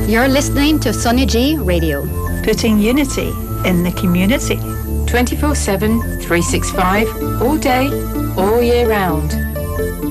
You're listening to Sonny G Radio. Putting unity in the community. 24/7, 365, all day, all year round.